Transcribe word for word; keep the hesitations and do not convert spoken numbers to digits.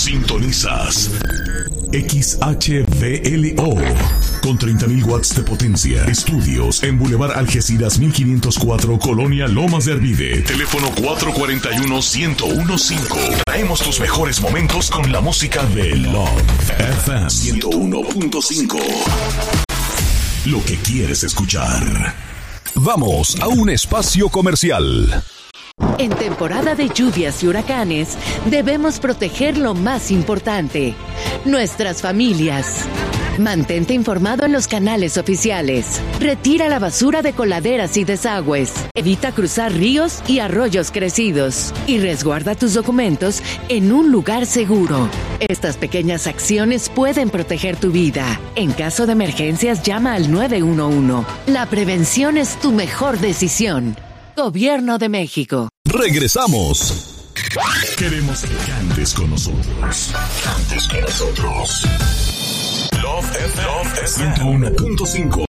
Sintonizas X H V L O con treinta mil watts de potencia. Estudios en Boulevard Algeciras mil quinientos cuatro, Colonia Lomas de Arvide. Teléfono cuatro cuatro uno, uno cero uno cinco. Traemos tus mejores momentos con la música de Love F M ciento uno punto cinco. Lo que quieres escuchar. Vamos a un espacio comercial. En temporada de lluvias y huracanes, debemos proteger lo más importante, nuestras familias. Mantente informado en los canales oficiales. Retira la basura de coladeras y desagües. Evita cruzar ríos y arroyos crecidos. Y resguarda tus documentos en un lugar seguro. Estas pequeñas acciones pueden proteger tu vida. En caso de emergencias, llama al nueve uno uno. La prevención es tu mejor decisión. Gobierno de México. Regresamos. Queremos que cantes con nosotros. Cantes con nosotros. Love F M ciento uno punto cinco.